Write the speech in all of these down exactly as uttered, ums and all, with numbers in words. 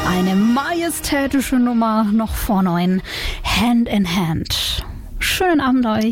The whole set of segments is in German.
Eine majestätische Nummer noch vor neun. Hand in Hand. Schönen Abend euch.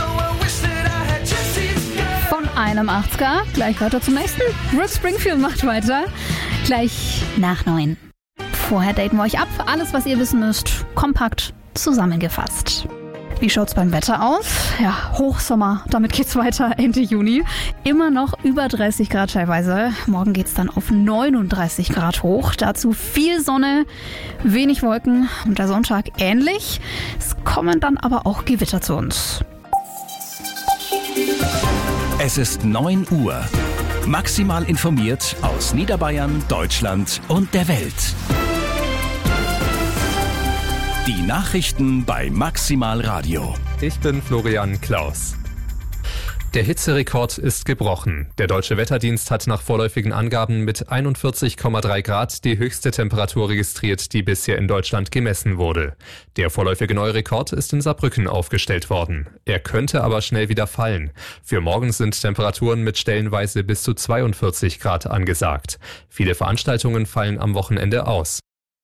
Von einem achtziger, gleich weiter zum nächsten. Brooke Springfield macht weiter. Gleich nach neun. Vorher daten wir euch ab. Alles, was ihr wissen müsst, kompakt zusammengefasst. Wie schaut's beim Wetter aus? Ja, Hochsommer, damit geht's weiter Ende Juni. Immer noch über dreißig Grad teilweise. Morgen geht's dann auf neununddreißig Grad hoch. Dazu viel Sonne, wenig Wolken und der Sonntag ähnlich. Es kommen dann aber auch Gewitter zu uns. Es ist neun Uhr. Maximal informiert aus Niederbayern, Deutschland und der Welt. Die Nachrichten bei Maximal Radio. Ich bin Florian Klaus. Der Hitzerekord ist gebrochen. Der Deutsche Wetterdienst hat nach vorläufigen Angaben mit einundvierzig Komma drei Grad die höchste Temperatur registriert, die bisher in Deutschland gemessen wurde. Der vorläufige neue Rekord ist in Saarbrücken aufgestellt worden. Er könnte aber schnell wieder fallen. Für morgen sind Temperaturen mit stellenweise bis zu zweiundvierzig Grad angesagt. Viele Veranstaltungen fallen am Wochenende aus.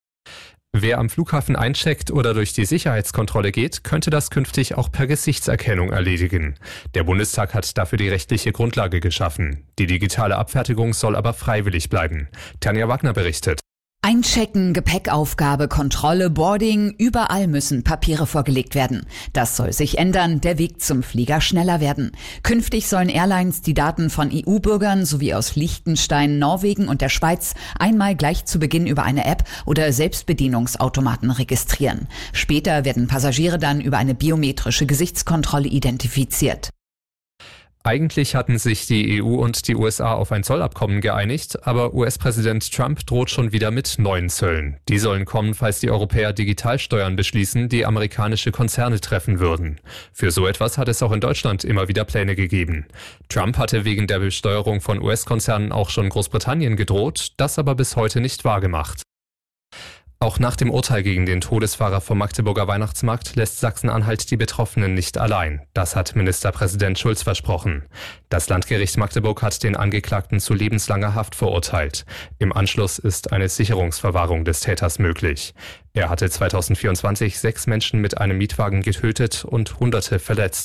Wer am Flughafen eincheckt oder durch die Sicherheitskontrolle geht, könnte das künftig auch per Gesichtserkennung erledigen. Der Bundestag hat dafür die rechtliche Grundlage geschaffen. Die digitale Abfertigung soll aber freiwillig bleiben. Tanja Wagner berichtet. Einchecken, Gepäckaufgabe, Kontrolle, Boarding, überall müssen Papiere vorgelegt werden. Das soll sich ändern, der Weg zum Flieger schneller werden. Künftig sollen Airlines die Daten von E U-Bürgern sowie aus Liechtenstein, Norwegen und der Schweiz einmal gleich zu Beginn über eine App oder Selbstbedienungsautomaten registrieren. Später werden Passagiere dann über eine biometrische Gesichtskontrolle identifiziert. Eigentlich hatten sich die E U und die U S A auf ein Zollabkommen geeinigt, aber U S-Präsident Trump droht schon wieder mit neuen Zöllen. Die sollen kommen, falls die Europäer Digitalsteuern beschließen, die amerikanische Konzerne treffen würden. Für so etwas hat es auch in Deutschland immer wieder Pläne gegeben. Trump hatte wegen der Besteuerung von U S-Konzernen auch schon Großbritannien gedroht, das aber bis heute nicht wahrgemacht. Auch nach dem Urteil gegen den Todesfahrer vom Magdeburger Weihnachtsmarkt lässt Sachsen-Anhalt die Betroffenen nicht allein. Das hat Ministerpräsident Schulz versprochen. Das Landgericht Magdeburg hat den Angeklagten zu lebenslanger Haft verurteilt. Im Anschluss ist eine Sicherungsverwahrung des Täters möglich. Er hatte zweitausendvierundzwanzig sechs Menschen mit einem Mietwagen getötet und Hunderte verletzt.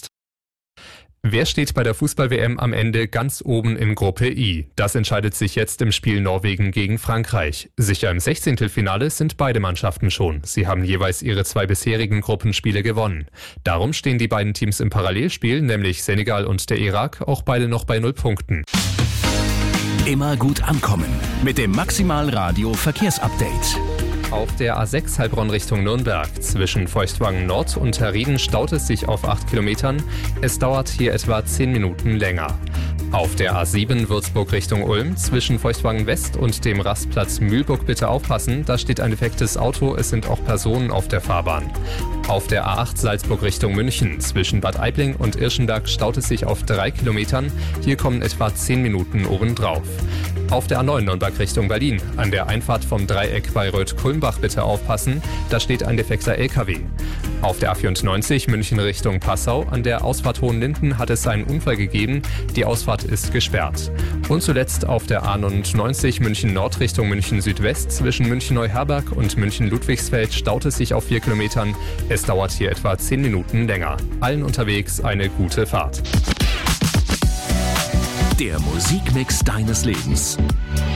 Wer steht bei der Fußball-W M am Ende ganz oben in Gruppe I? Das entscheidet sich jetzt im Spiel Norwegen gegen Frankreich. Sicher im Sechzehntelfinale sind beide Mannschaften schon. Sie haben jeweils ihre zwei bisherigen Gruppenspiele gewonnen. Darum stehen die beiden Teams im Parallelspiel, nämlich Senegal und der Irak, auch beide noch bei null Punkten. Immer gut ankommen mit dem Maximal Radio Verkehrsupdate. Auf der A sechs Heilbronn Richtung Nürnberg zwischen Feuchtwangen Nord und Herrieden staut es sich auf acht Kilometern. Es dauert hier etwa zehn Minuten länger. Auf der A sieben Würzburg Richtung Ulm zwischen Feuchtwangen West und dem Rastplatz Mühlburg bitte aufpassen, da steht ein defektes Auto, es sind auch Personen auf der Fahrbahn. Auf der A acht Salzburg Richtung München zwischen Bad Aibling und Irschenberg staut es sich auf drei Kilometern, hier kommen etwa zehn Minuten obendrauf. Auf der A neun Nürnberg Richtung Berlin, an der Einfahrt vom Dreieck Bayreuth-Kulmbach bitte aufpassen, da steht ein defekter L K W. Auf der A vierundneunzig München Richtung Passau, an der Ausfahrt Hohenlinden hat es einen Unfall gegeben, die Ausfahrt ist gesperrt. Und zuletzt auf der A neunundneunzig München Nord Richtung München Südwest zwischen München Neuherberg und München Ludwigsfeld staut es sich auf vier Kilometern, es dauert hier etwa zehn Minuten länger. Allen unterwegs eine gute Fahrt. Der Musikmix deines Lebens.